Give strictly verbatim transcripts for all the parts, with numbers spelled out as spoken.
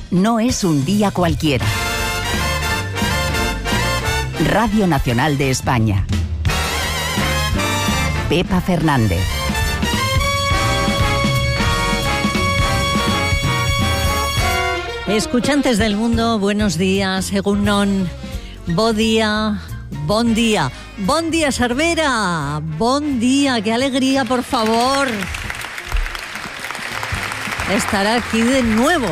no es un día cualquiera. Radio Nacional de España. Pepa Fernández. Escuchantes del mundo, buenos días, egunon, bo día, bon día, bon día, Cervera, bon día, qué alegría, por favor, estar aquí de nuevo.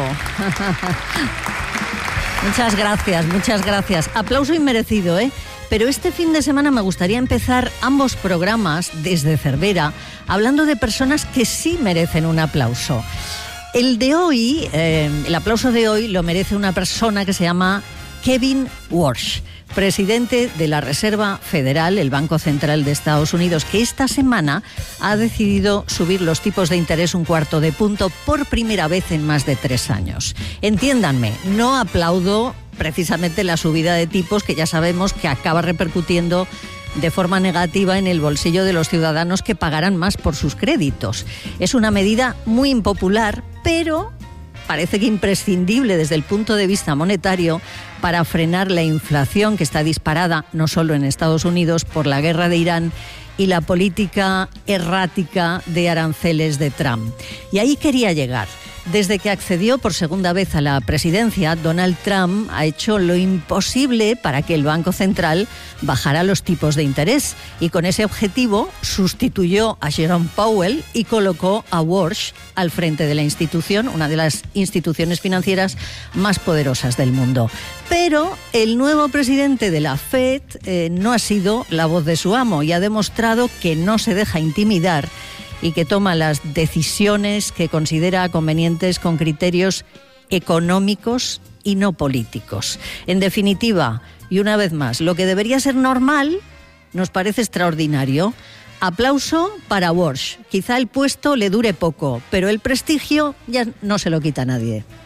Muchas gracias, muchas gracias. Aplauso inmerecido, ¿eh? Pero este fin de semana me gustaría empezar ambos programas desde Cervera hablando de personas que sí merecen un aplauso. El de hoy, eh, el aplauso de hoy lo merece una persona que se llama Kevin Warsh, presidente de la Reserva Federal, el Banco Central de Estados Unidos, que esta semana ha decidido subir los tipos de interés un cuarto de punto por primera vez en más de tres años. Entiéndanme, no aplaudo precisamente la subida de tipos, que ya sabemos que acaba repercutiendo de forma negativa en el bolsillo de los ciudadanos que pagarán más por sus créditos. Es una medida muy impopular, pero parece que imprescindible desde el punto de vista monetario para frenar la inflación que está disparada no solo en Estados Unidos por la guerra de Irán y la política errática de aranceles de Trump. Y ahí quería llegar. Desde que accedió por segunda vez a la presidencia, Donald Trump ha hecho lo imposible para que el Banco Central bajara los tipos de interés y con ese objetivo sustituyó a Jerome Powell y colocó a Warsh al frente de la institución, una de las instituciones financieras más poderosas del mundo. Pero el nuevo presidente de la Fed eh, no ha sido la voz de su amo y ha demostrado que no se deja intimidar y que toma las decisiones que considera convenientes con criterios económicos y no políticos. En definitiva, y una vez más, lo que debería ser normal nos parece extraordinario. Aplauso para Warsh. Quizá el puesto le dure poco, pero el prestigio ya no se lo quita a nadie.